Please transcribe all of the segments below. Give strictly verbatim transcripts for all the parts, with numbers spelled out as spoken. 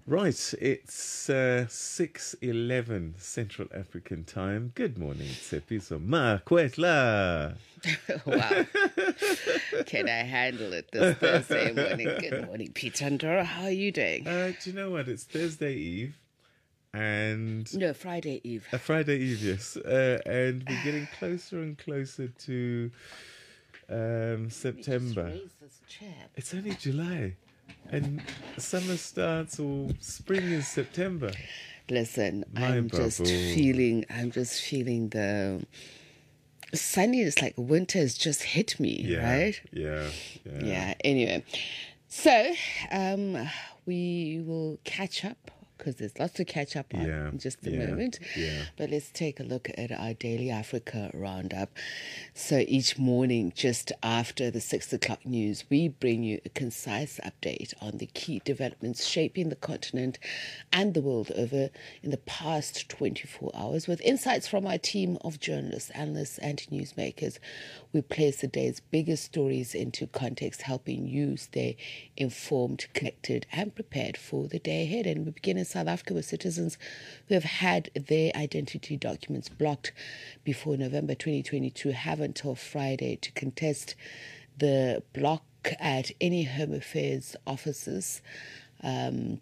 Right, it's uh, six eleven Central African time. Good morning, Tsepiso Makwetla. Wow. Can I handle it this Thursday morning? Good morning, Peter Ndoro. How are you doing? Uh, do you know what? It's Thursday Eve and... No, Friday Eve. A Friday Eve, yes. Uh, and we're getting closer and closer to um, September. Let me just raise this chair. It's only July. And summer starts or spring is September. Listen, My I'm just bubble. feeling, I'm just feeling the sunny. It's like winter has just hit me, Yeah, right? yeah, yeah. Yeah, anyway. So, um, we will catch up because there's lots to catch up on Yeah, in just a yeah, moment. yeah. But let's take a look at our daily Africa roundup. So each morning, just after the six o'clock news, we bring you a concise update on the key developments shaping the continent and the world over in the past twenty-four hours with insights from our team of journalists, analysts, and newsmakers. We place the day's biggest stories into context, helping you stay informed, connected, and prepared for the day ahead. And we begin in South Africa with citizens who have had their identity documents blocked before November twenty twenty-two have until Friday to contest the block at any Home Affairs offices. Um,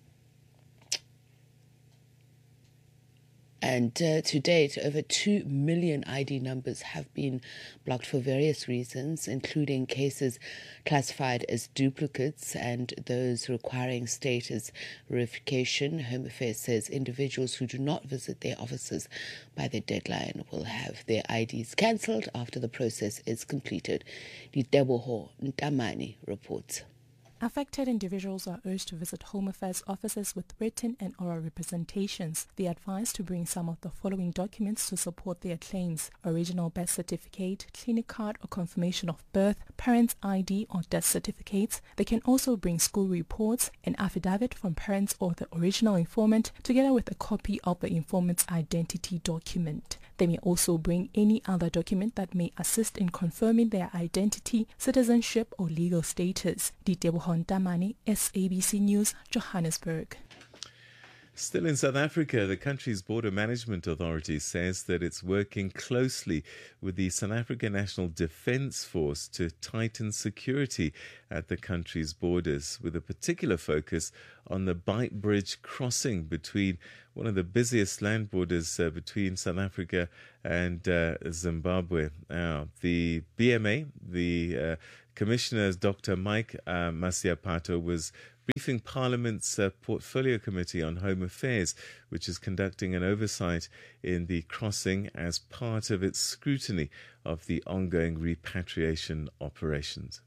And uh, to date, over two million I D numbers have been blocked for various reasons, including cases classified as duplicates and those requiring status verification. Home Affairs says individuals who do not visit their offices by the deadline will have their I Ds cancelled after the process is completed. Diteboho Ntamani reports. Affected individuals are urged to visit Home Affairs offices with written and oral representations. They are advised to bring some of the following documents to support their claims: original birth certificate, clinic card or confirmation of birth, parents' I D or death certificates. They can also bring school reports, an affidavit from parents or the original informant, together with a copy of the informant's identity document. They may also bring any other document that may assist in confirming their identity, citizenship or legal status. Diteboho Ntamani, S A B C News, Johannesburg. Still in South Africa, the country's Border Management Authority says that it's working closely with the South African National Defence Force to tighten security at the country's borders, with a particular focus on the Beitbridge crossing between one of the busiest land borders uh, between South Africa and uh, Zimbabwe. Now, the B M A, the uh, Commissioner Doctor Mike uh, Masiapato, was briefing Parliament's uh, Portfolio Committee on Home Affairs, which is conducting an oversight in the crossing as part of its scrutiny of the ongoing repatriation operations.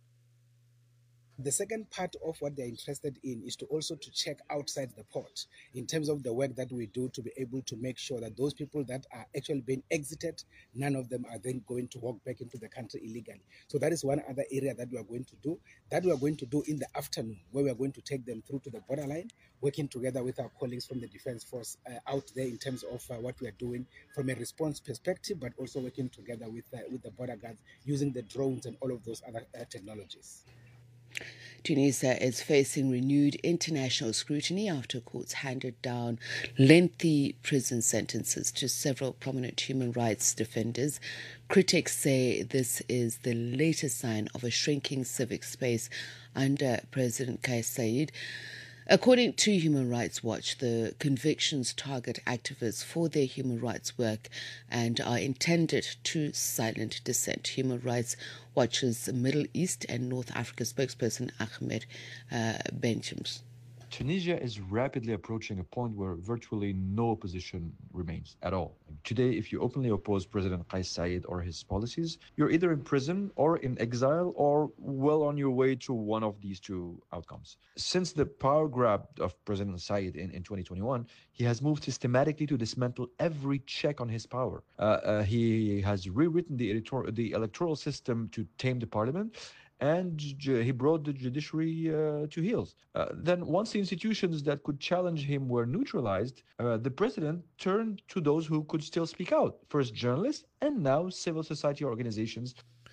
The second part of what they're interested in is to also to check outside the port in terms of the work that we do to be able to make sure that those people that are actually being exited, none of them are then going to walk back into the country illegally. So that is one other area that we are going to do, that we are going to do in the afternoon, where we are going to take them through to the borderline, working together with our colleagues from the Defence Force uh, out there in terms of uh, what we are doing from a response perspective, but also working together with, uh, with the border guards using the drones and all of those other uh, technologies. Tunisia is facing renewed international scrutiny after courts handed down lengthy prison sentences to several prominent human rights defenders. Critics say this is the latest sign of a shrinking civic space under President Kais Saied. According to Human Rights Watch, the convictions target activists for their human rights work and are intended to silence dissent. Human Rights Watch's Middle East and North Africa spokesperson Ahmed uh, Benjamin. Tunisia is rapidly approaching a point where virtually no opposition remains at all. Today, if you openly oppose President Kais Saied or his policies, you're either in prison or in exile or well on your way to one of these two outcomes. Since the power grab of President Saied in, in twenty twenty-one, he has moved systematically to dismantle every check on his power. Uh, uh, he has rewritten the, editor- the electoral system to tame the parliament, and he brought the judiciary uh, to heels. Uh, then, once the institutions that could challenge him were neutralized, uh, the president turned to those who could still speak out. First journalists, and now civil society organizations.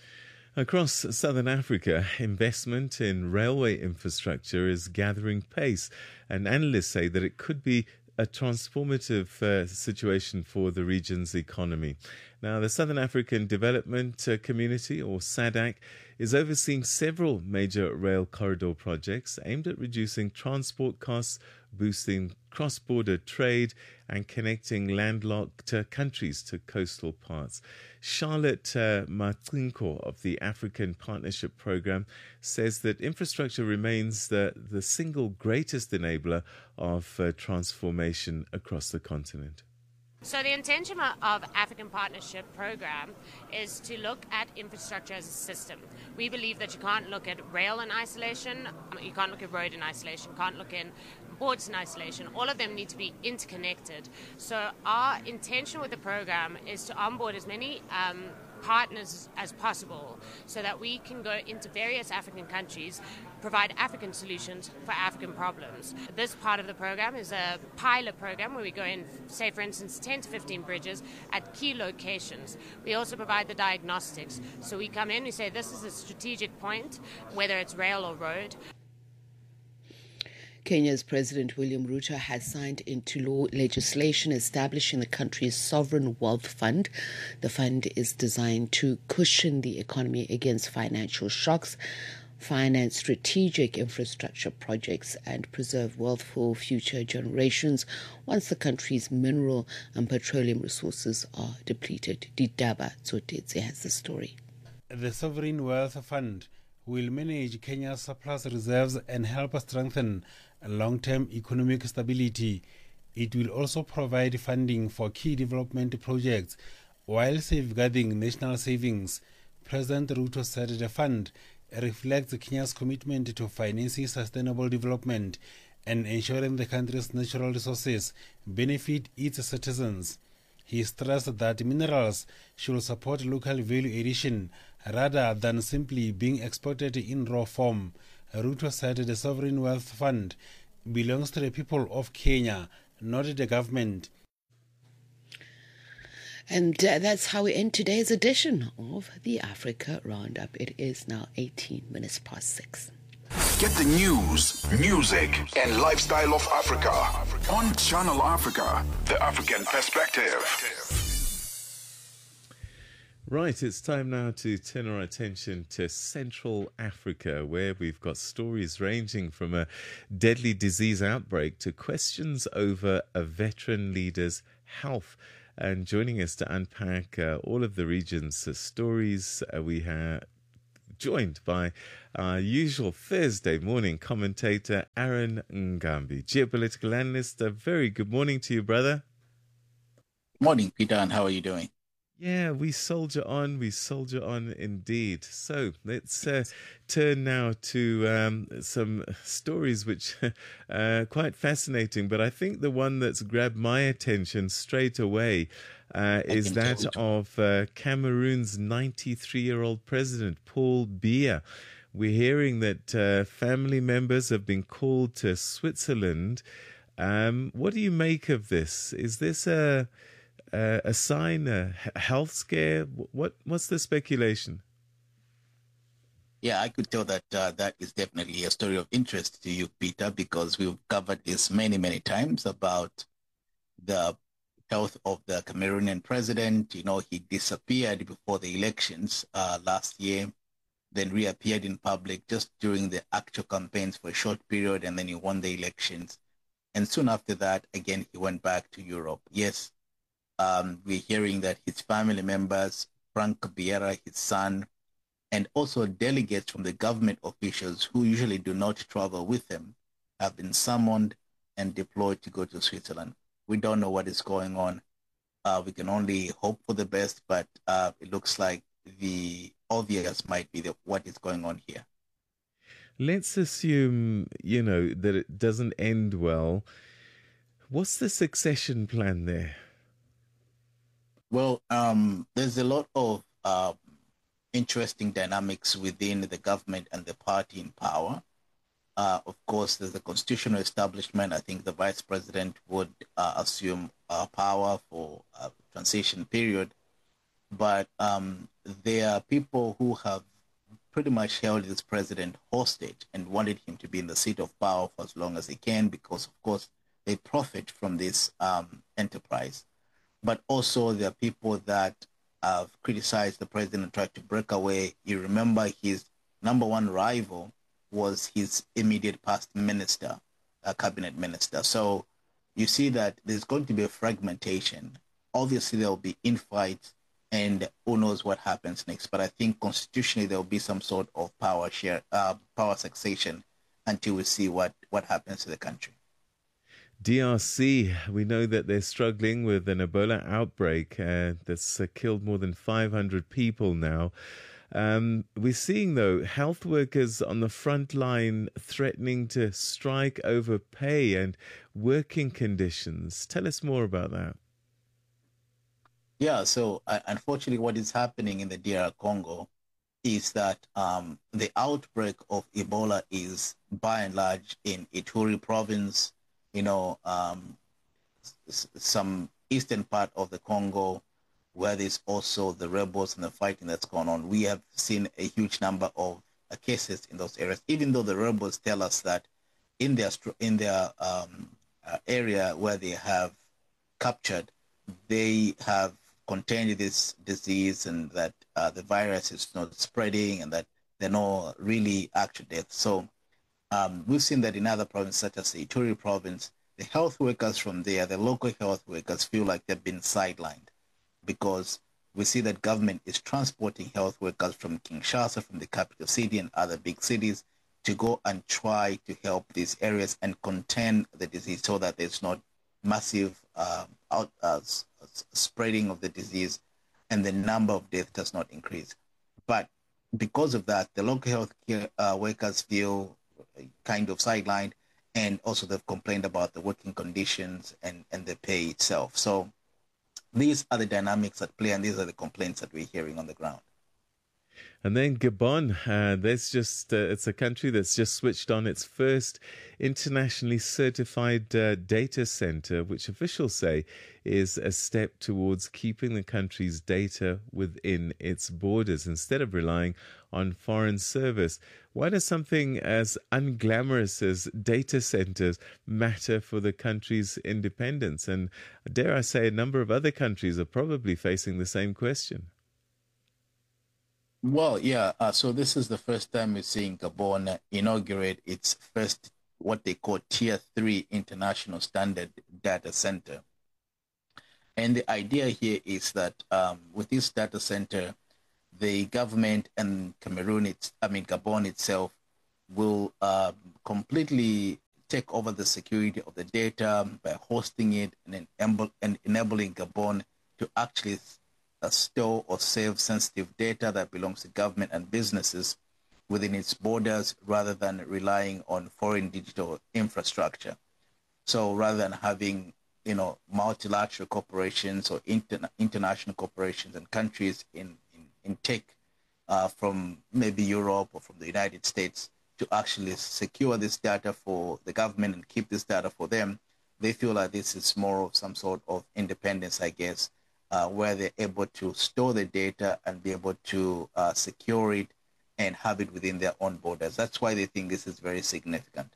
Across southern Africa, investment in railway infrastructure is gathering pace, and analysts say that it could be a transformative uh, situation for the region's economy. Now, the Southern African Development uh, Community, or SADC, is overseeing several major rail corridor projects aimed at reducing transport costs, boosting cross-border trade, and connecting landlocked uh, countries to coastal parts. Charlotte uh, Matsinko of the African Partnership Programme says that infrastructure remains the, the single greatest enabler of uh, transformation across the continent. So the intention of African Partnership Program is to look at infrastructure as a system. We believe that you can't look at rail in isolation, you can't look at road in isolation, can't look in ports in isolation. All of them need to be interconnected. So our intention with the program is to onboard as many um, partners as possible so that we can go into various African countries, provide African solutions for African problems. This part of the program is a pilot program where we go in, say for instance, ten to fifteen bridges at key locations. We also provide the diagnostics. So we come in, we say this is a strategic point, whether it's rail or road. Kenya's President William Ruto has signed into law legislation establishing the country's sovereign wealth fund. The fund is designed to cushion the economy against financial shocks, finance strategic infrastructure projects, and preserve wealth for future generations once the country's mineral and petroleum resources are depleted. Didaba Tsotetse has the story. The Sovereign Wealth Fund will manage Kenya's surplus reserves and help strengthen long-term economic stability. It will also provide funding for key development projects while safeguarding national savings. President Ruto said the fund reflects Kenya's commitment to financing sustainable development and ensuring the country's natural resources benefit its citizens. He stressed that minerals should support local value addition rather than simply being exported in raw form. Ruto said the Sovereign Wealth Fund belongs to the people of Kenya, not the government. And uh, that's how we end today's edition of the Africa Roundup. It is now eighteen minutes past six. Get the news, music, and lifestyle of Africa on Channel Africa, the African perspective. Right, it's time now to turn our attention to Central Africa, where we've got stories ranging from a deadly disease outbreak to questions over a veteran leader's health. And joining us to unpack uh, all of the region's uh, stories, uh, we have joined by our usual Thursday morning commentator, Aaron Ngambi, geopolitical analyst. A very good morning to you, brother. Morning, Peter, and how are you doing? Yeah, we soldier on, we soldier on indeed. So let's uh, turn now to um, some stories which are quite fascinating, but I think the one that's grabbed my attention straight away uh, is that of uh, Cameroon's ninety-three-year-old president, Paul Biya. We're hearing that uh, family members have been called to Switzerland. Um, what do you make of this? Is this a... Uh, a sign, a health scare? What what's the speculation? Yeah, I could tell that uh, that is definitely a story of interest to you, Peter, because we've covered this many, many times about the health of the Cameroonian president. You know, he disappeared before the elections uh, last year, then reappeared in public just during the actual campaigns for a short period, and then he won the elections. And soon after that, again, he went back to Europe. Yes. Um, we're hearing that his family members, Frank Biya, his son, and also delegates from the government officials who usually do not travel with him, have been summoned and deployed to go to Switzerland. We don't know what is going on. Uh, we can only hope for the best, but uh, it looks like the obvious might be the, what is going on here. Let's assume, you know, that it doesn't end well. What's the succession plan there? Well, um, there's a lot of uh, interesting dynamics within the government and the party in power. Uh, of course, there's the constitutional establishment. I think the vice president would uh, assume uh, power for a transition period. But um, there are people who have pretty much held this president hostage and wanted him to be in the seat of power for as long as he can because, of course, they profit from this um, enterprise. But also there are people that have criticized the president and tried to break away. You remember his number one rival was his immediate past minister, a cabinet minister. So you see that there's going to be a fragmentation. Obviously, there will be infights, and who knows what happens next. But I think constitutionally there will be some sort of power share, uh, power succession until we see what, what happens to the country. D R C, we know that they're struggling with an Ebola outbreak uh, that's uh, killed more than five hundred people now. Um, we're seeing, though, health workers on the front line threatening to strike over pay and working conditions. Tell us more about that. Yeah, so uh, unfortunately what is happening in the D R Congo is that um, the outbreak of Ebola is by and large in Ituri province, you know, um, s- some eastern part of the Congo, where there's also the rebels and the fighting that's going on. We have seen a huge number of uh, cases in those areas, even though the rebels tell us that in their in their um, uh, area where they have captured, they have contained this disease and that uh, the virus is not spreading and that there are no really actual deaths. So um, we've seen that in other provinces, such as the Ituri province, the health workers from there, the local health workers feel like they've been sidelined because we see that government is transporting health workers from Kinshasa, from the capital city and other big cities to go and try to help these areas and contain the disease so that there's not massive uh, out, uh, spreading of the disease and the number of deaths does not increase. But because of that, the local health care, uh, workers feel kind of sidelined, and also they've complained about the working conditions and, and the pay itself. So these are the dynamics at play, and these are the complaints that we're hearing on the ground. And then Gabon, uh, there's just uh, it's a country that's just switched on its first internationally certified uh, data center, which officials say is a step towards keeping the country's data within its borders instead of relying on foreign service. Why does something as unglamorous as data centers matter for the country's independence? And dare I say, a number of other countries are probably facing the same question. Well, yeah, uh, so this is the first time we're seeing Gabon inaugurate its first, what they call Tier three International Standard Data Center. And the idea here is that um, with this data center, the government and Cameroon, it's, I mean, Gabon itself, will uh, completely take over the security of the data by hosting it and, enable, and enabling Gabon to actually Uh, store or save sensitive data that belongs to government and businesses within its borders rather than relying on foreign digital infrastructure. So rather than having, you know, multilateral corporations or inter- international corporations and countries in, in, in tech uh, from maybe Europe or from the United States to actually secure this data for the government and keep this data for them, they feel like this is more of some sort of independence, I guess, Uh, where they're able to store the data and be able to uh, secure it and have it within their own borders. That's why they think this is very significant.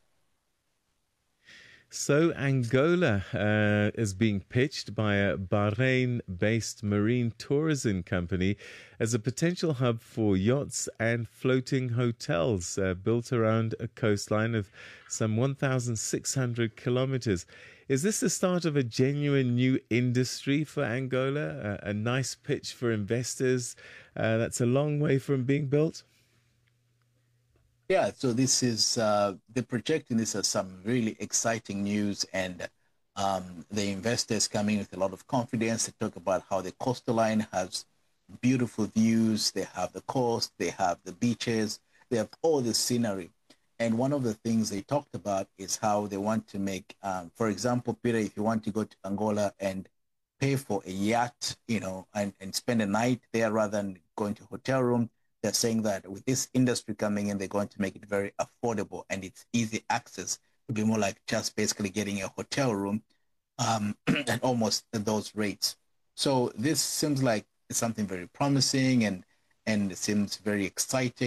So Angola uh, is being pitched by a Bahrain-based marine tourism company as a potential hub for yachts and floating hotels uh, built around a coastline of some one thousand six hundred kilometers. Is this the start of a genuine new industry for Angola? A, a nice pitch for investors uh, that's a long way from being built? Yeah, so this is, uh, they're projecting this as some really exciting news, and um, the investors coming with a lot of confidence. They talk about how the coastline has beautiful views. They have the coast, they have the beaches, they have all the scenery. And one of the things they talked about is how they want to make, um, for example, Peter, if you want to go to Angola and pay for a yacht, you know, and, and spend a night there rather than going to a hotel room, they're saying that with this industry coming in, they're going to make it very affordable and it's easy access to be more like just basically getting a hotel room um, at almost those rates. So this seems like something very promising and, and it seems very exciting.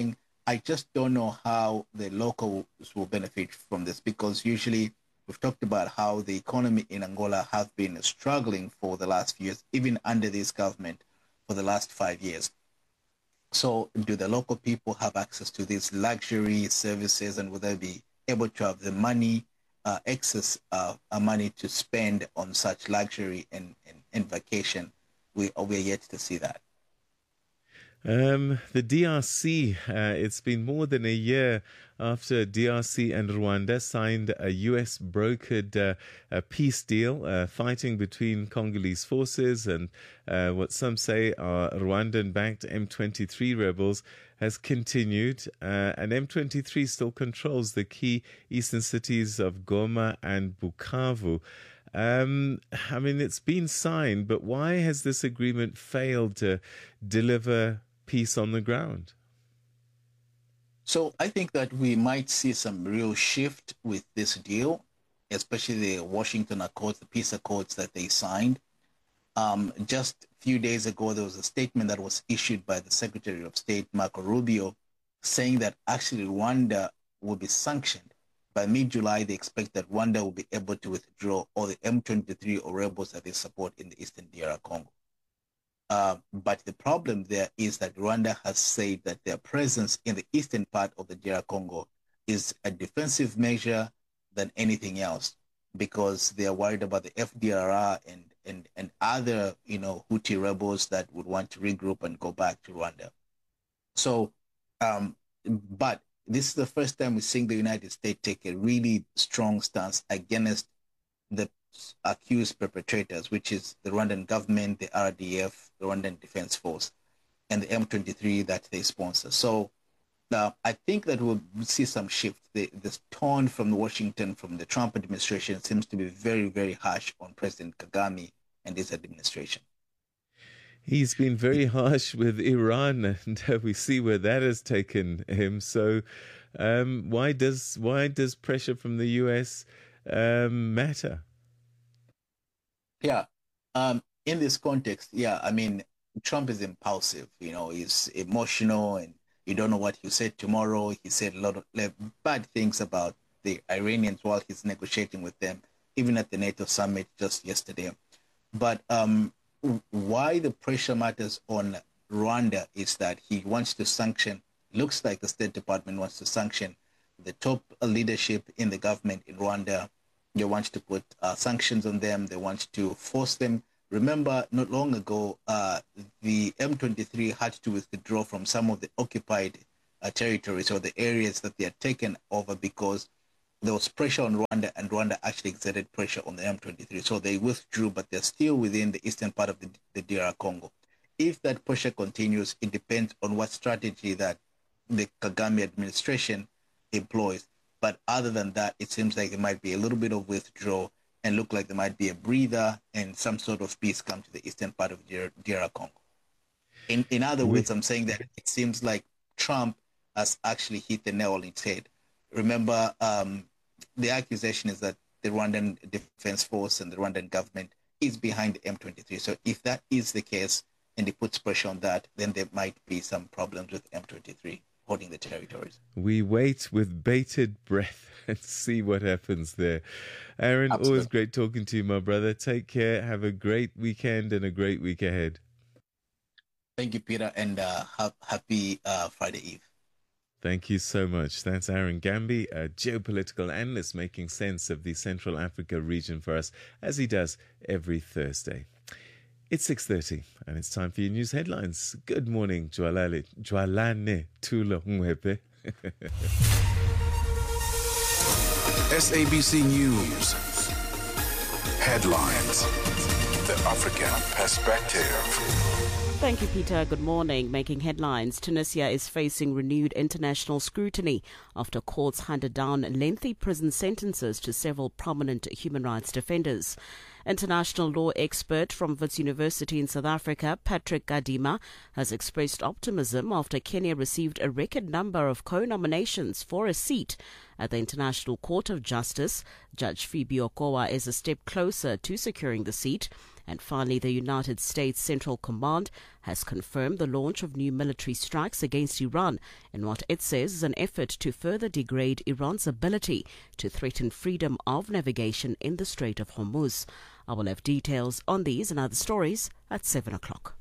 I just don't know how the locals will benefit from this, because usually we've talked about how the economy in Angola has been struggling for the last few years, even under this government for the last five years. So do the local people have access to these luxury services, and will they be able to have the money, uh, excess uh, money to spend on such luxury and, and, and vacation? We, we're yet to see that. Um, the D R C, uh, it's been more than a year after D R C and Rwanda signed a U S brokered uh, a peace deal, uh, fighting between Congolese forces and uh, what some say are Rwandan-backed M twenty-three rebels has continued, uh, and M twenty-three still controls the key eastern cities of Goma and Bukavu. Um, I mean, it's been signed, but why has this agreement failed to deliver peace on the ground? So I think that we might see some real shift with this deal, especially the Washington Accords, the peace accords that they signed. Um, just a few days ago, there was a statement that was issued by the Secretary of State, Marco Rubio, saying that actually Rwanda will be sanctioned. By mid-July, they expect that Rwanda will be able to withdraw all the M twenty-three or rebels that they support in the eastern D R Congo. Uh, but the problem there is that Rwanda has said that their presence in the eastern part of the D R Congo is a defensive measure than anything else, because they are worried about the F D R R and, and, and other, you know, Houthi rebels that would want to regroup and go back to Rwanda. So, um, but this is the first time we're seeing the United States take a really strong stance against the accused perpetrators, which is the Rwandan government, the R D F, the Rwandan Defense Force, and the M twenty-three that they sponsor. So uh, I think that we'll see some shift. The, the tone from Washington, from the Trump administration, seems to be very, very harsh on President Kagame and his administration. He's been very harsh with Iran, and uh, we see where that has taken him. So um, why does why does pressure from the U S um, matter? Yeah, um, in this context, yeah, I mean, Trump is impulsive, you know, he's emotional, and you don't know what he said tomorrow. He said a lot of like, bad things about the Iranians while he's negotiating with them, even at the NATO summit just yesterday. But um, why the pressure matters on Rwanda is that he wants to sanction, looks like the State Department wants to sanction the top leadership in the government in Rwanda. They want to put uh, sanctions on them. They want to force them. Remember, not long ago, uh, the M twenty-three had to withdraw from some of the occupied uh, territories or the areas that they had taken over because there was pressure on Rwanda, and Rwanda actually exerted pressure on the M twenty-three. So they withdrew, but they're still within the eastern part of the, the D R Congo. If that pressure continues, it depends on what strategy that the Kagame administration employs. But other than that, it seems like there might be a little bit of withdrawal and look like there might be a breather and some sort of peace come to the eastern part of D R Congo. In, in other words, I'm saying that it seems like Trump has actually hit the nail on its head. Remember, um, the accusation is that the Rwandan Defense Force and the Rwandan government is behind the M twenty-three. So if that is the case and it puts pressure on that, then there might be some problems with M twenty-three holding the territories. We wait with bated breath and see what happens there. Aaron, Absolutely. Always great talking to you, my brother. Take care. Have a great weekend and a great week ahead. Thank you, Peter, and uh, ha- happy uh, Friday Eve. Thank you so much. That's Aaron Gambi, a geopolitical analyst making sense of the Central Africa region for us, as he does every Thursday. It's six thirty, and it's time for your news headlines. Good morning, Jwalale, Jwalane Tulo Mwepe. S A B C News. Headlines. The African Perspective. Thank you, Peter. Good morning. Making headlines, Tunisia is facing renewed international scrutiny after courts handed down lengthy prison sentences to several prominent human rights defenders. International law expert from Wits University in South Africa, Patrick Gadima, has expressed optimism after Kenya received a record number of co-nominations for a seat at the International Court of Justice. Judge Phoebe Okowa is a step closer to securing the seat. And finally, the United States Central Command has confirmed the launch of new military strikes against Iran in what it says is an effort to further degrade Iran's ability to threaten freedom of navigation in the Strait of Hormuz. I will have details on these and other stories at seven o'clock.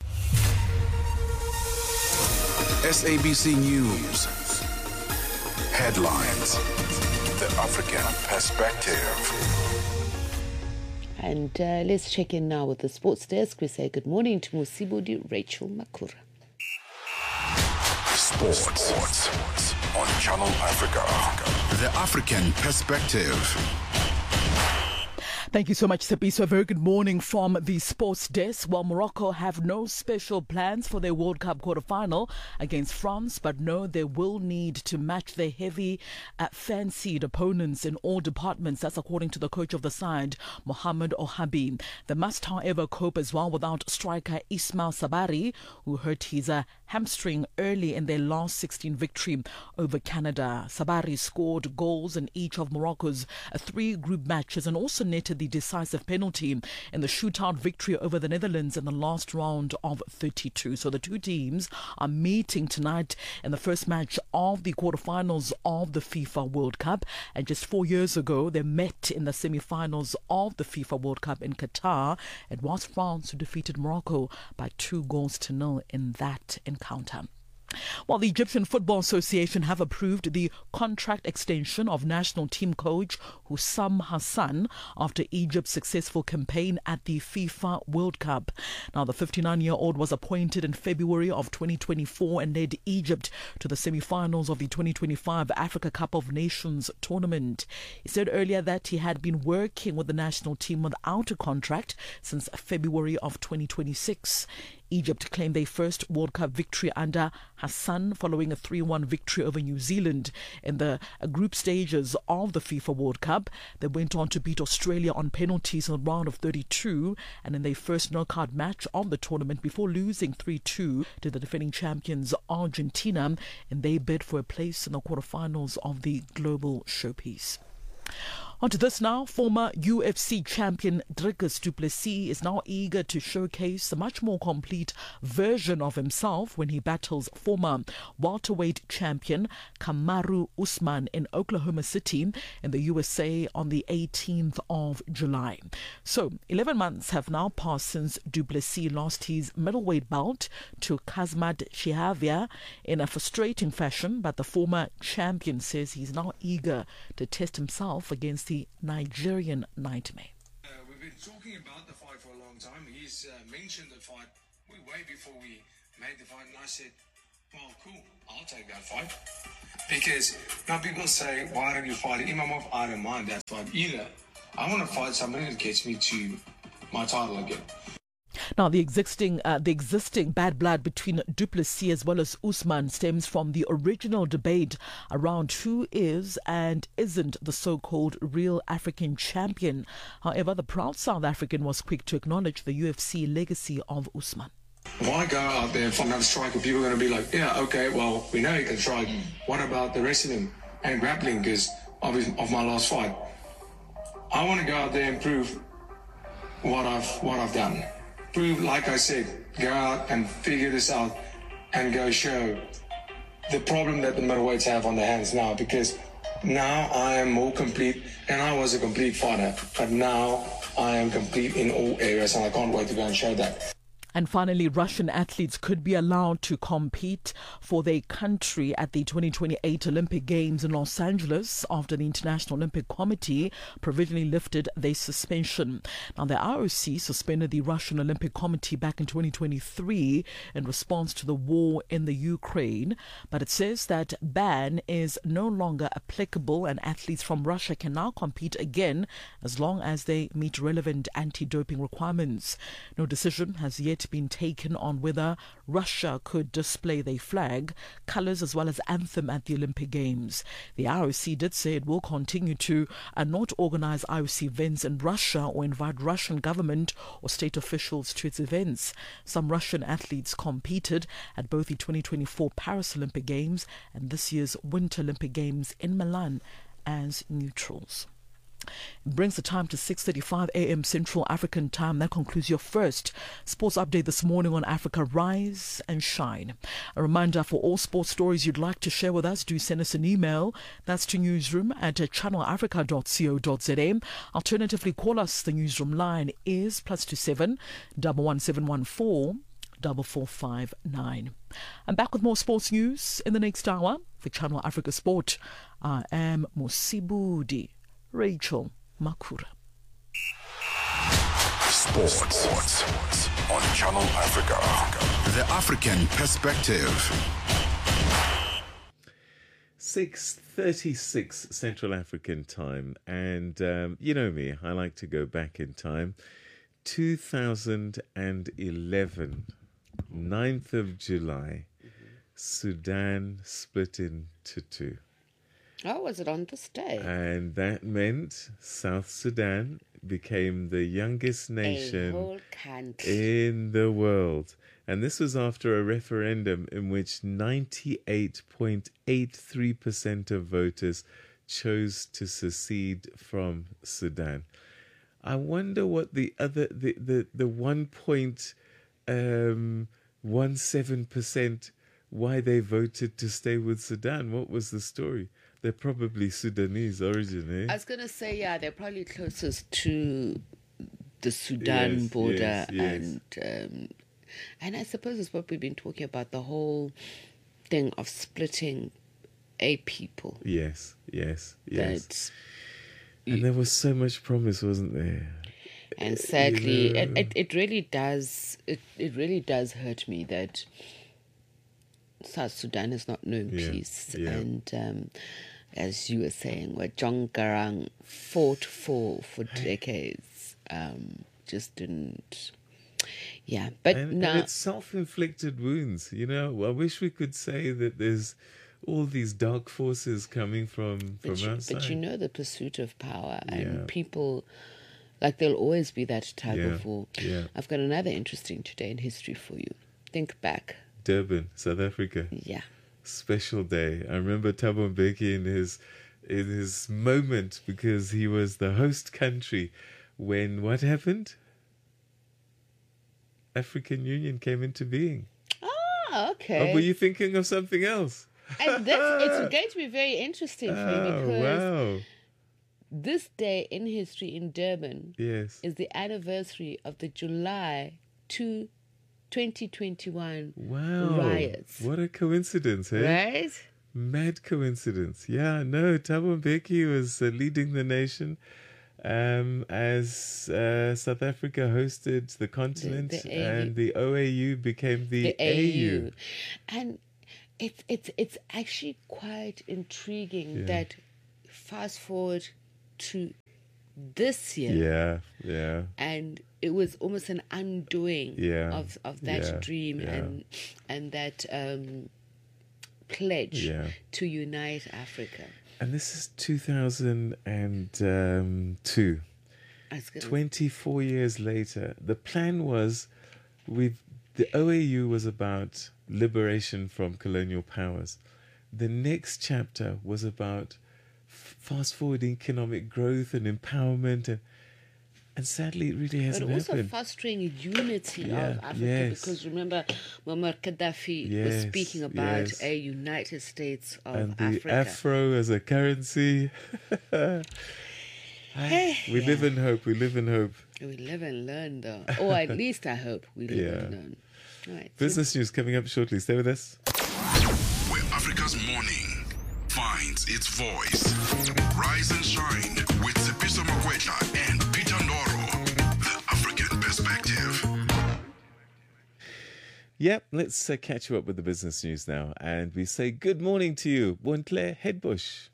S A B C News. Headlines. The African Perspective. And uh, let's check in now with the sports desk. We say good morning to Musibudi Rachel Makura. Sports. Sports on Channel Africa. The African Perspective. Thank you so much, Sepiso. A very good morning from the sports desk. Well, Morocco have no special plans for their World Cup quarterfinal against France, but know they will need to match their heavy, uh, fancied opponents in all departments. That's according to the coach of the side, Mohamed Ohabi. They must, however, cope as well without striker Ismail Sabari, who hurt his uh, hamstring early in their last sixteen victory over Canada. Sabari scored goals in each of Morocco's uh, three group matches and also netted the decisive penalty in the shootout victory over the Netherlands in the last round of thirty-two. So the two teams are meeting tonight in the first match of the quarterfinals of the FIFA World Cup. And just four years ago, they met in the semi-finals of the FIFA World Cup in Qatar. It was France who defeated Morocco by two goals to nil in that encounter. Well, the Egyptian Football Association have approved the contract extension of national team coach Hussam Hassan after Egypt's successful campaign at the FIFA World Cup. Now, the fifty-nine-year-old was appointed in February of twenty twenty-four and led Egypt to the semi-finals of the twenty twenty-five Africa Cup of Nations tournament. He said earlier that he had been working with the national team without a contract since February of twenty twenty-six. Egypt claimed their first World Cup victory under Hassan following a three one victory over New Zealand in the group stages of the FIFA World Cup. They went on to beat Australia on penalties in the round of thirty-two and in their first knockout match of the tournament before losing three two to the defending champions Argentina in their bid for a place in the quarterfinals of the global showpiece. On to this now. Former U F C champion Dricus du Plessis is now eager to showcase a much more complete version of himself when he battles former welterweight champion Kamaru Usman in Oklahoma City in the U S A on the eighteenth of July. So, eleven months have now passed since du Plessis lost his middleweight belt to Kazmat Shiavia in a frustrating fashion, but the former champion says he's now eager to test himself against the Nigerian nightmare. Uh, we've been talking about the fight for a long time. He's uh, mentioned the fight way before we made the fight, and I said, well, cool, I'll take that fight. Because now people say, why don't you fight Imamov? I don't mind that fight either. I want to fight somebody that gets me to my title again. Now, the existing uh, the existing bad blood between du Plessis as well as Usman stems from the original debate around who is and isn't the so-called real African champion. However, the proud South African was quick to acknowledge the U F C legacy of Usman. Why go out there and find another striker? People are going to be like, yeah, okay, well, we know he can strike. What about the rest of them? And grappling, because of, his, of my last fight. I want to go out there and prove what I've what I've done. Prove, like I said, go out and figure this out and go show the problem that the middleweights have on their hands now, because now I am more complete, and I was a complete fighter, but now I am complete in all areas, and I can't wait to go and show that. And finally, Russian athletes could be allowed to compete for their country at the twenty twenty-eight Olympic Games in Los Angeles after the International Olympic Committee provisionally lifted their suspension. Now, the I O C suspended the Russian Olympic Committee back in twenty twenty-three in response to the war in the Ukraine, but it says that ban is no longer applicable and athletes from Russia can now compete again as long as they meet relevant anti-doping requirements. No decision has yet been taken on whether Russia could display their flag, colours as well as anthem at the Olympic Games. The I O C did say it will continue to uh, not organise I O C events in Russia or invite Russian government or state officials to its events. Some Russian athletes competed at both the twenty twenty-four Paris Olympic Games and this year's Winter Olympic Games in Milan as neutrals. Brings the time to six thirty-five a.m. Central African Time. That concludes your first sports update this morning on Africa Rise and Shine. A reminder, for all sports stories you'd like to share with us, do send us an email. That's to newsroom at channel africa dot co dot za. Alternatively, call us. The newsroom line is plus two seven double one seven one four double four five nine. I'm back with more sports news in the next hour for Channel Africa Sport. I am Mosibudi Rachel Makura. Sports on Channel Africa. The African Perspective. six thirty-six Central African Time. And um, you know me, I like to go back in time. two thousand eleven, ninth of July, Sudan split into two. Oh, was it on this day? And that meant South Sudan became the youngest nation A whole country in the world. And this was after a referendum in which ninety-eight point eight three percent of voters chose to secede from Sudan. I wonder what the other, the, the, the one point one seven percent, why they voted to stay with Sudan. What was the story? They're probably Sudanese origin, eh? I was going to say, yeah, they're probably closest to the Sudan Yes, border. yes, yes. And um, and I suppose it's what we've been talking about, the whole thing of splitting a people. Yes, yes, yes. That and there was so much promise, wasn't there? And sadly, You know. it, it, it really does, it, it really does hurt me that South Sudan has not known Yeah, peace. yeah. And um, as you were saying, what John Garang fought for for decades, um, just didn't. Yeah, but and, now and it's self-inflicted wounds. You know, I wish we could say that there's all these dark forces coming from from but you, outside. but you know the pursuit of power and Yeah. people, like there'll always be that tug Yeah, of war. yeah. I've got another interesting today in history for you. Think back. Durban, South Africa. Yeah. Special day. I remember Thabo Mbeki in his in his moment because he was the host country when what happened? African Union came into being. Ah, okay. Oh, were you thinking of something else? And that's, it's going to be very interesting for you Oh, because wow. this day in history in Durban Yes. is the anniversary of the July second, twenty twenty-one Wow. riots. What a coincidence, eh? Right? Mad coincidence. Yeah, no, Thabo Mbeki was uh, leading the nation um, as uh, South Africa hosted the continent the A U. and the O A U became the, The A A U. U. And it's it's it's actually quite intriguing Yeah. that fast forward to this year. Yeah, yeah. And it was almost an undoing Yeah, of, of that yeah, dream yeah. and and that um, pledge Yeah. to unite Africa. And this is two thousand two. I was gonna- twenty-four years later. The plan was with the O A U was about liberation from colonial powers. The next chapter was about f- fast forward economic growth and empowerment and and sadly it really But hasn't also happened. fostering unity Yeah, of Africa yes. because remember Muammar Gaddafi was Yes, speaking about yes. a United States of and the Africa. afro as a currency. Hey, we yeah. live in hope. We live in hope. We live and learn though. Or at least I hope we live Yeah. and learn. All right. Business news coming up shortly. Stay with us. Where Africa's morning finds its voice. Rise and shine with Sepiso Makwetla and Peter Ndoro. The African Perspective. Yep, let's uh, catch you up with the business news now. And we say good morning to you, Bontle Headbush.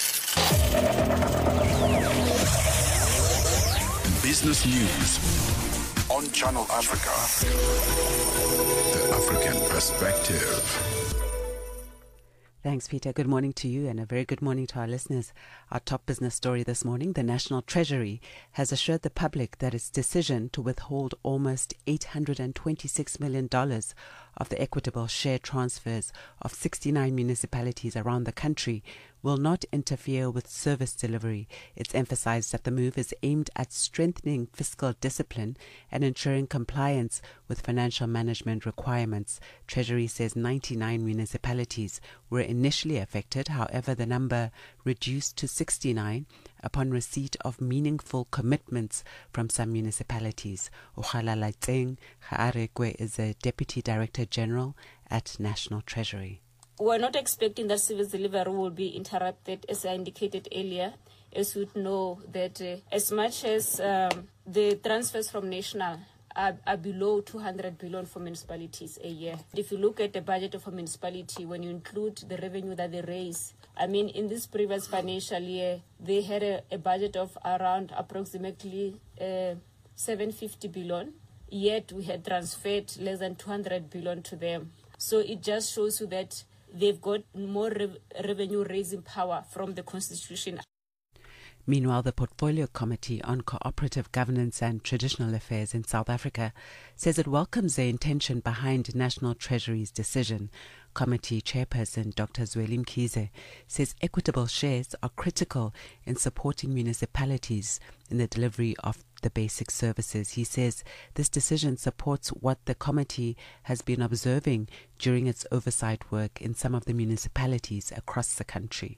Business news on Channel Africa. The African Perspective. Thanks, Peter. Good morning to you and a very good morning to our listeners. Our top business story this morning, the National Treasury has assured the public that its decision to withhold almost eight hundred twenty-six million dollars of the equitable share transfers of sixty-nine municipalities around the country will not interfere with service delivery. It's emphasized that the move is aimed at strengthening fiscal discipline and ensuring compliance with financial management requirements. Treasury says ninety-nine municipalities were initially affected. However, the number reduced to sixty-nine upon receipt of meaningful commitments from some municipalities. Ukhalala Tseng Khaarekwe is a Deputy Director General at National Treasury. We're not expecting that service delivery will be interrupted, as I indicated earlier, as you would know that uh, as much as um, the transfers from national are, are below two hundred billion for municipalities a year. If you look at the budget of a municipality, when you include the revenue that they raise, I mean, in this previous financial year, they had a, a budget of around approximately uh, seven hundred fifty billion, yet we had transferred less than two hundred billion to them. So it just shows you that they've got more re- revenue raising power from the Constitution. Meanwhile, the Portfolio Committee on Cooperative Governance and Traditional Affairs in South Africa says it welcomes the intention behind National Treasury's decision. Committee Chairperson Doctor Zweli Mkhize says equitable shares are critical in supporting municipalities in the delivery of the basic services. He says this decision supports what the committee has been observing during its oversight work in some of the municipalities across the country.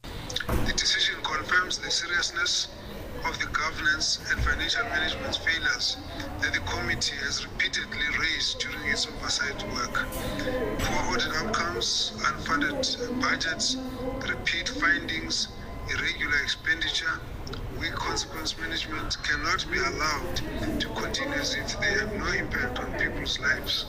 The decision confirms the seriousness of the governance and financial management failures that the committee has repeatedly raised during its oversight work. Poor audit outcomes, unfunded budgets, repeat findings, irregular expenditure, weak consequence management cannot be allowed to continue as if they have no impact on people's lives.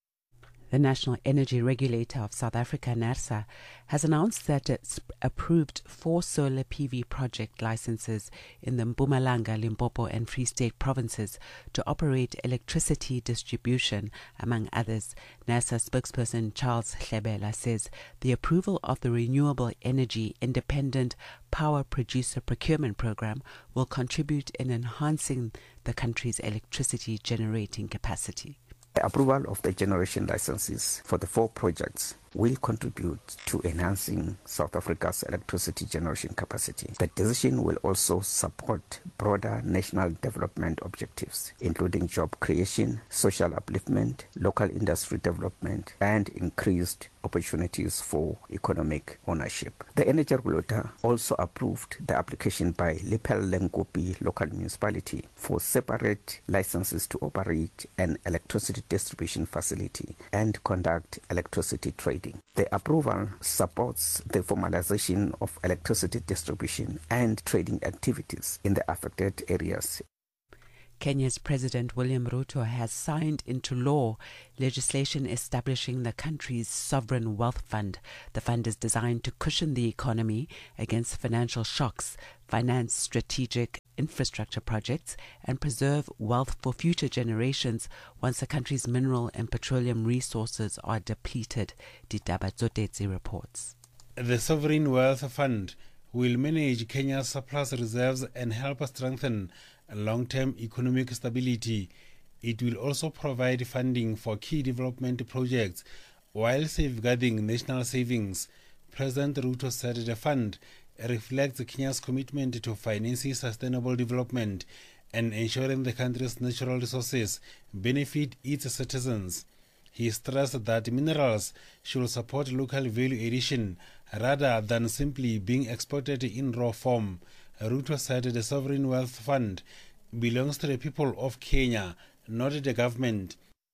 The National Energy Regulator of South Africa, NERSA, has announced that it's approved four solar P V project licenses in the Mpumalanga, Limpopo and Free State provinces to operate electricity distribution, among others. NERSA spokesperson Charles Hlebela says the approval of the Renewable Energy Independent Power Producer Procurement Program will contribute in enhancing the country's electricity generating capacity. The approval of the generation licenses for the four projects will contribute to enhancing South Africa's electricity generation capacity. The decision will also support broader national development objectives, including job creation, social upliftment, local industry development, and increased opportunities for economic ownership. The energy regulator also approved the application by Lepel Lenkopi local municipality for separate licenses to operate an electricity distribution facility and conduct electricity trading. The approval supports the formalization of electricity distribution and trading activities in the affected areas. Kenya's President William Ruto has signed into law legislation establishing the country's sovereign wealth fund. The fund is designed to cushion the economy against financial shocks, finance strategic infrastructure projects, and preserve wealth for future generations once the country's mineral and petroleum resources are depleted. Ditaba Zodetsi reports. The Sovereign Wealth Fund will manage Kenya's surplus reserves and help strengthen long-term economic stability. It will also provide funding for key development projects while safeguarding national savings. President Ruto said the fund reflects Kenya's commitment to financing sustainable development and ensuring the country's natural resources benefit its citizens. He stressed that minerals should support local value addition rather than simply being exported in raw form. Ruto said the Sovereign Wealth Fund belongs to the people of Kenya, not the government.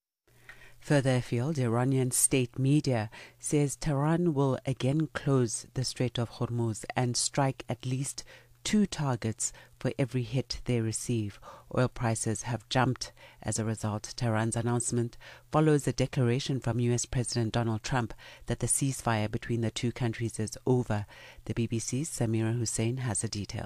Further afield, Iranian state media says Tehran will again close the Strait of Hormuz and strike at least two targets for every hit they receive. Oil prices have jumped as a result. Tehran's announcement follows a declaration from U S President Donald Trump that the ceasefire between the two countries is over. The B B C's Samira Hussein has the details.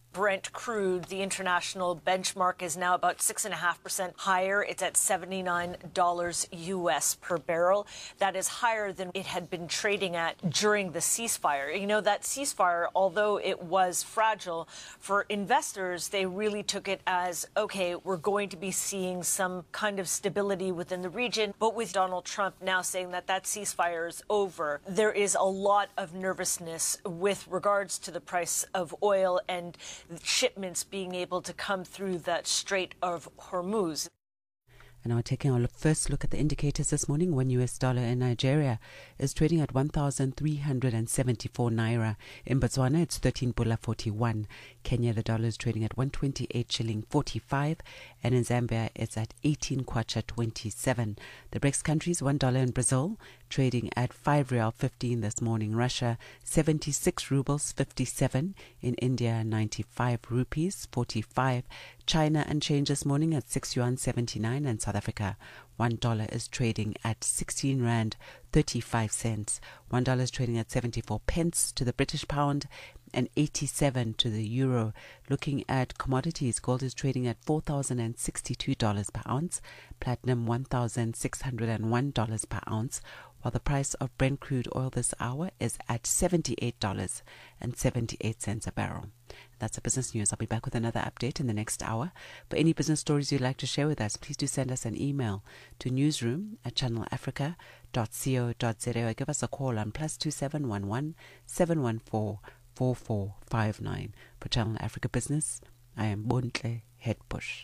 Brent crude, the international benchmark, is now about six and a half percent higher. It's at seventy-nine dollars U S per barrel. That is higher than it had been trading at during the ceasefire. You know, that ceasefire, although it was fragile, for investors, they really took it as, okay, we're going to be seeing some kind of stability within the region. But with Donald Trump now saying that that ceasefire is over, there is a lot of nervousness with regards to the price of oil and shipments being able to come through that Strait of Hormuz. And now taking our first look at the indicators this morning, one U S dollar in Nigeria is trading at one thousand three hundred seventy-four naira. In Botswana, it's thirteen pula forty-one. Kenya, the dollar is trading at one twenty-eight shilling forty-five. And in Zambia, it's at eighteen kwacha twenty-seven. The BRICS countries, one dollar in Brazil, trading at five real fifteen this morning. Russia, seventy-six rubles fifty-seven. In India, ninety-five rupees forty-five. China unchanged this morning at six yuan seventy-nine. And South Africa, one dollar is trading at sixteen rand thirty-five cents. One dollar is trading at seventy-four pence to the British pound and eighty-seven to the euro. Looking at commodities, gold is trading at four thousand sixty-two dollars per ounce, platinum one thousand six hundred one dollars per ounce, while the price of Brent crude oil this hour is at seventy-eight dollars and seventy-eight cents a barrel. That's the business news. I'll be back with another update in the next hour. For any business stories you'd like to share with us, please do send us an email to newsroom at channel africa dot co dot za or give us a call on plus two seven one one seven one four four four five nine. For Channel Africa Business, I am Bontle Headbush.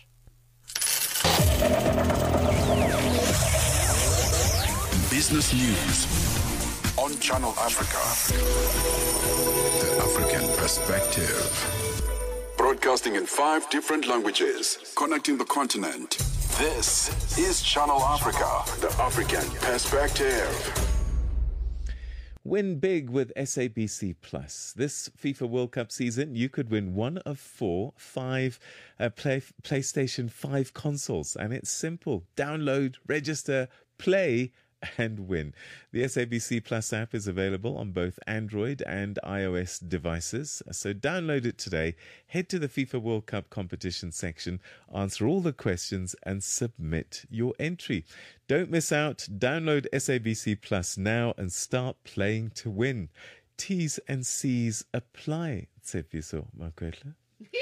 Business News on Channel Africa. The African Perspective. Broadcasting in five different languages, connecting the continent. This is Channel Africa, the African Perspective. Win big with S A B C Plus. This FIFA World Cup season, you could win one of four, five uh, play, PlayStation five consoles. And it's simple. Download, register, play, and win. The S A B C Plus app is available on both Android and iOS devices. So download it today, head to the FIFA World Cup competition section, answer all the questions and submit your entry. Don't miss out. Download S A B C Plus now and start playing to win. T's and C's apply. Tshepiso Makwetla.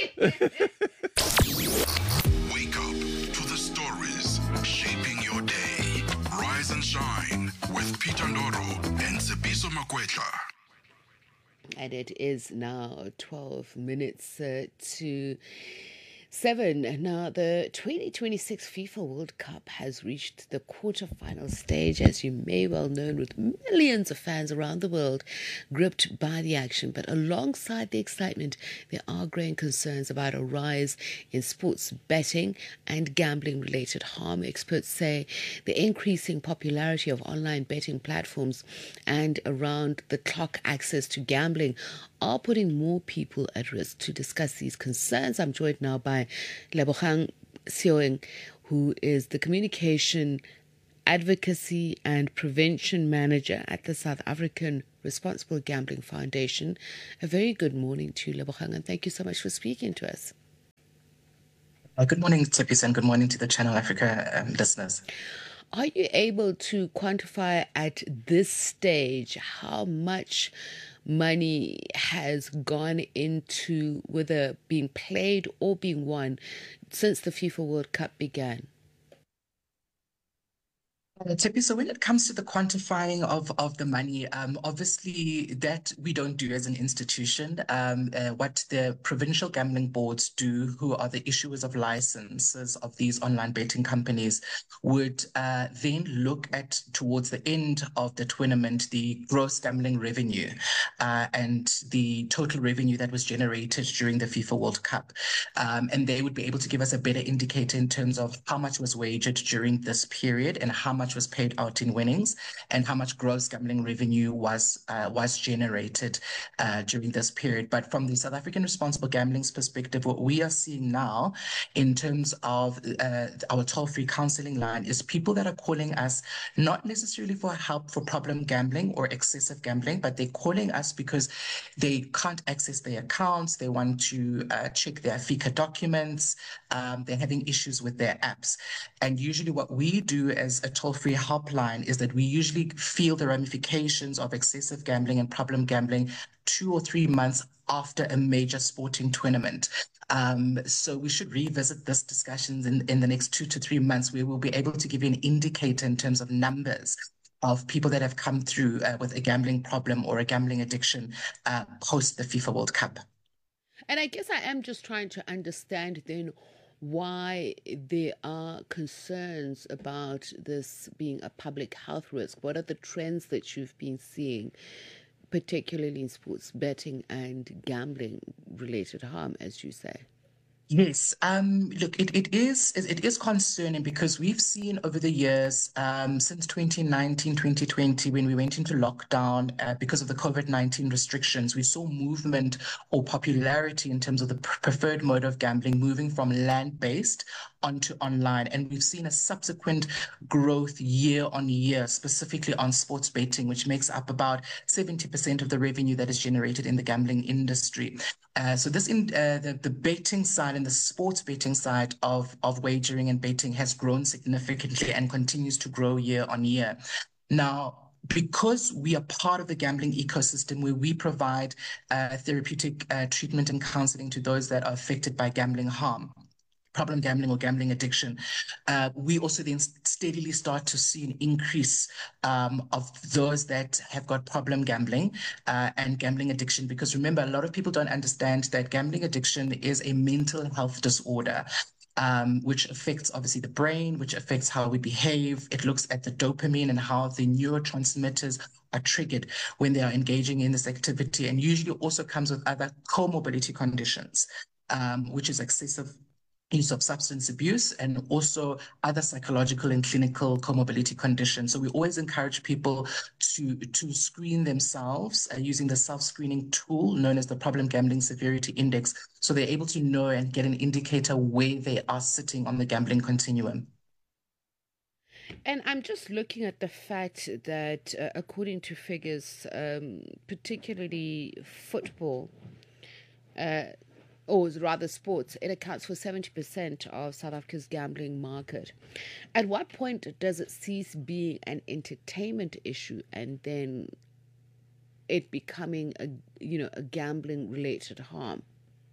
Wake up to the stories shaping your day. Rise and shine with Peter Ndoro and Tshepiso Makwetla. And it is now twelve minutes uh, to seven. Now, the twenty twenty-six FIFA World Cup has reached the quarterfinal stage, as you may well know, with millions of fans around the world gripped by the action. But alongside the excitement, there are growing concerns about a rise in sports betting and gambling-related harm. Experts say the increasing popularity of online betting platforms and around-the-clock access to gambling are putting more people at risk. To discuss these concerns, I'm joined now by Lebogang Seoeng, who is the Communication, Advocacy and Prevention Manager at the South African Responsible Gambling Foundation. A very good morning to you, Lebogang, and thank you so much for speaking to us. Uh, good morning, Tshepiso, and good morning to the Channel Africa um, listeners. Are you able to quantify at this stage how much money has gone into whether being played or being won since the FIFA World Cup began? Uh, so when it comes to the quantifying of, of the money, um, obviously that we don't do as an institution. Um, uh, what the provincial gambling boards do, who are the issuers of licenses of these online betting companies, would uh, then look at towards the end of the tournament, the gross gambling revenue uh, and the total revenue that was generated during the FIFA World Cup. Um, and they would be able to give us a better indicator in terms of how much was wagered during this period and how much much was paid out in winnings and how much gross gambling revenue was uh, was generated uh, during this period. But from the South African Responsible Gambling's perspective, what we are seeing now in terms of uh, our toll-free counseling line is people that are calling us not necessarily for help for problem gambling or excessive gambling, but they're calling us because they can't access their accounts, they want to uh, check their FICA documents, um, they're having issues with their apps. And usually what we do as a toll-free helpline is that we usually feel the ramifications of excessive gambling and problem gambling two or three months after a major sporting tournament. Um, so we should revisit this discussions in, in the next two to three months where we'll be able to give you an indicator in terms of numbers of people that have come through uh, with a gambling problem or a gambling addiction uh, post the FIFA World Cup. And I guess I am just trying to understand then why there are concerns about this being a public health risk. What are the trends that you've been seeing, particularly in sports betting and gambling related harm, as you say? Yes, um, look, it, it is it is concerning because we've seen over the years, um, since twenty nineteen, twenty twenty, when we went into lockdown uh, because of the COVID nineteen restrictions, we saw movement or popularity in terms of the preferred mode of gambling moving from land-based onto online. And we've seen a subsequent growth year on year, specifically on sports betting, which makes up about seventy percent of the revenue that is generated in the gambling industry. Uh, so this in uh, the, the betting side and the sports betting side of, of wagering and betting has grown significantly and continues to grow year on year. Now, because we are part of the gambling ecosystem where we provide uh, therapeutic uh, treatment and counseling to those that are affected by gambling harm, problem gambling or gambling addiction, uh, we also then steadily start to see an increase um, of those that have got problem gambling uh, and gambling addiction. Because remember, a lot of people don't understand that gambling addiction is a mental health disorder. Um, which affects obviously the brain, which affects how we behave. It looks at the dopamine and how the neurotransmitters are triggered when they are engaging in this activity, and usually also comes with other comorbidity conditions, um, which is excessive use of substance abuse and also other psychological and clinical comorbidity conditions. So we always encourage people to, to screen themselves uh, using the self-screening tool known as the Problem Gambling Severity Index, so they're able to know and get an indicator where they are sitting on the gambling continuum. And I'm just looking at the fact that uh, according to figures, um, particularly football, uh, or rather sports, it accounts for seventy percent of South Africa's gambling market. At what point does it cease being an entertainment issue and then it becoming a, you know, a gambling related harm?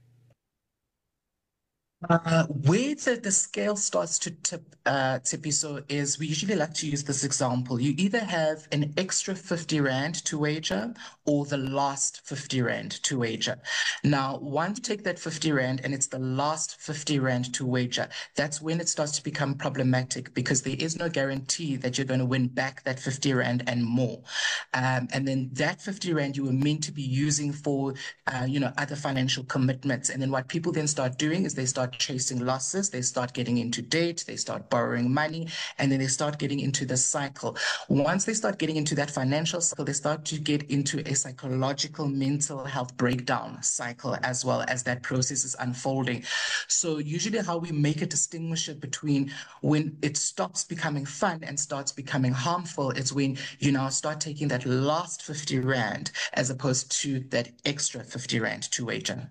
Uh, where the, the scale starts to tip, uh, Tipiso, is we usually like to use this example. You either have an extra fifty rand to wager or the last fifty rand to wager. Now, once you take that fifty rand and it's the last fifty rand to wager, that's when it starts to become problematic because there is no guarantee that you're going to win back that fifty rand and more. Um, and then that fifty rand you were meant to be using for, uh, you know, other financial commitments. And then what people then start doing is they start chasing losses, they start getting into debt, they start borrowing money, and then they start getting into the cycle. Once they start getting into that financial cycle, they start to get into a psychological mental health breakdown cycle as well as that process is unfolding. So usually how we make a distinguisher between when it stops becoming fun and starts becoming harmful is when you now start taking that last fifty rand as opposed to that extra fifty rand to wager.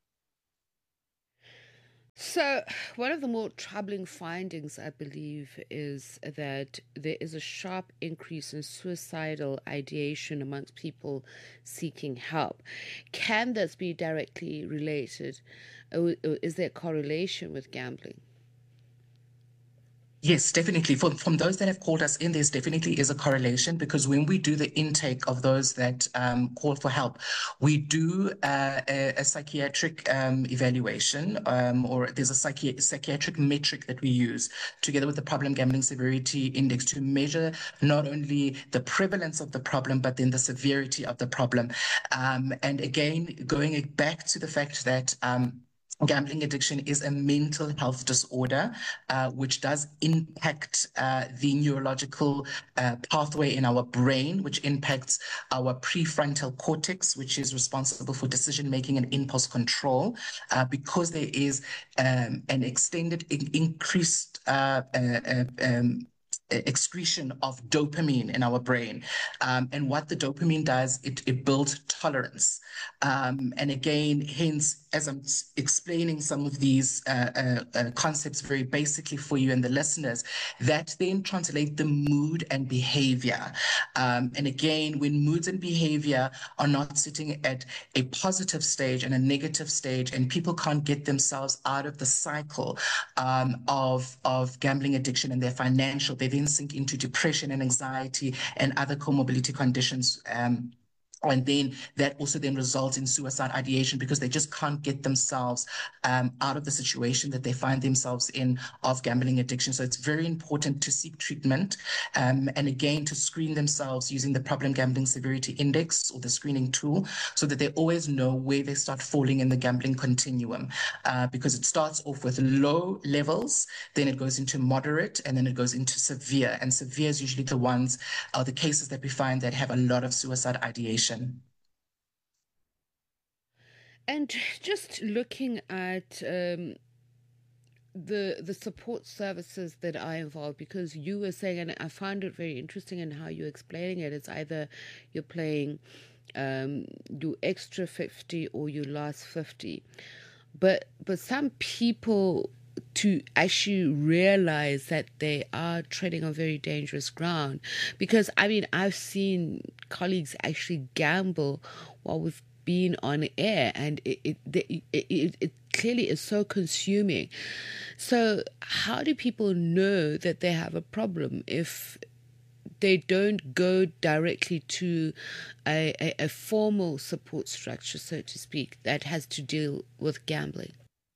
So one of the more troubling findings, I believe, is that there is a sharp increase in suicidal ideation amongst people seeking help. Can this be directly related? Is there a correlation with gambling? Yes, definitely. From, from those that have called us in, there's definitely is a correlation because when we do the intake of those that um, call for help, we do uh, a, a psychiatric um, evaluation um, or there's a psychi psychiatric metric that we use together with the Problem Gambling Severity Index to measure not only the prevalence of the problem, but then the severity of the problem. Um, and again, going back to the fact that um, gambling addiction is a mental health disorder, uh, which does impact uh, the neurological uh, pathway in our brain, which impacts our prefrontal cortex, which is responsible for decision-making and impulse control, uh, because there is um, an extended in- increased uh, uh, uh, um, excretion of dopamine in our brain. Um, and what the dopamine does, it, it builds tolerance. Um, and again, hence, as I'm explaining some of these uh, uh, uh, concepts very basically for you and the listeners, that then translate the mood and behavior. Um, and again, when moods and behavior are not sitting at a positive stage and a negative stage, and people can't get themselves out of the cycle um, of, of gambling addiction and their financial, they then sink into depression and anxiety and other comorbidity conditions. Um, And then that also then results in suicide ideation because they just can't get themselves um, out of the situation that they find themselves in of gambling addiction. So it's very important to seek treatment um, and again, to screen themselves using the Problem Gambling Severity Index or the screening tool so that they always know where they start falling in the gambling continuum uh, because it starts off with low levels, then it goes into moderate, and then it goes into severe. And severe is usually the ones, are the cases that we find that have a lot of suicide ideation. And just looking at um, the the support services that are involved, because you were saying, and I found it very interesting in how you're explaining it, it's either you're playing um, your extra fifty or your last fifty. But, but some people, to actually realize that they are treading on very dangerous ground. Because, I mean, I've seen colleagues actually gamble while we've been on air, and it it, it, it, it clearly is so consuming. So how do people know that they have a problem if they don't go directly to a, a, a formal support structure, so to speak, that has to deal with gambling?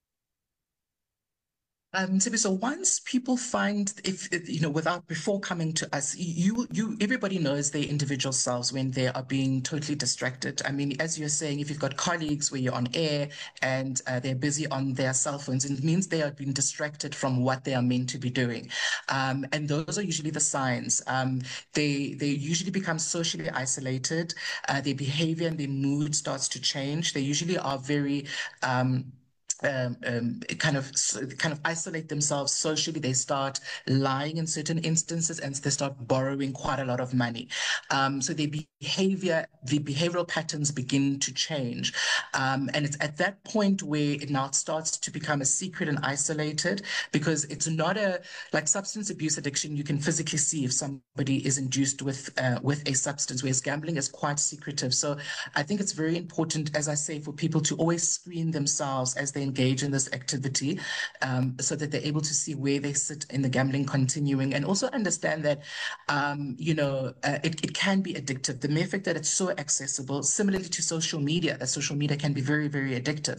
Um, so once people find, if, if you know, without before coming to us, you you everybody knows their individual selves when they are being totally distracted. I mean, as you're saying, if you've got colleagues where you're on air and uh, they're busy on their cell phones, it means they are being distracted from what they are meant to be doing, um, and those are usually the signs. Um, they they usually become socially isolated. Uh, their behavior and their mood starts to change. They usually are very um, Um, um, kind of kind of isolate themselves socially. They start lying in certain instances, and they start borrowing quite a lot of money. Um, so their behavior, the behavioral patterns begin to change, um, and it's at that point where it now starts to become a secret and isolated, because it's not a like substance abuse addiction. You can physically see if somebody is induced with uh, with a substance, whereas gambling is quite secretive. So I think it's very important, as I say, for people to always screen themselves as they engage in this activity, um, so that they're able to see where they sit in the gambling continuing, and also understand that, um, you know, uh, it, it can be addictive. The mere fact that it's so accessible, similarly to social media, that social media can be very, very addictive.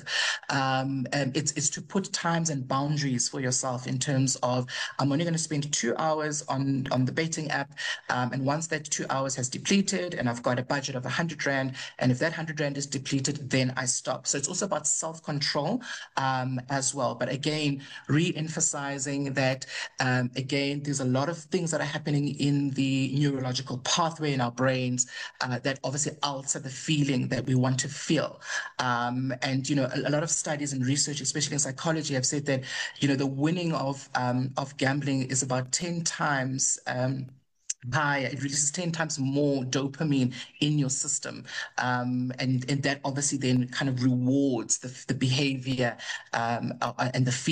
Um, and it's, it's to put times and boundaries for yourself in terms of, I'm only going to spend two hours on, on the betting app. Um, and once that two hours has depleted and I've got a budget of a hundred rand, and if that hundred rand is depleted, then I stop. So it's also about self-control um, as well. But again, re-emphasizing that, um, again, there's a lot of things that are happening in the neurological pathway in our brains uh, that obviously alter the feeling that we want to feel. Um, and, you know, a, a lot of studies and research, especially in psychology, have said that, you know, the winning of, um, of gambling is about ten times um, higher. It releases ten times more dopamine in your system. Um, and, and that obviously then kind of rewards the, the behavior um, and the feeling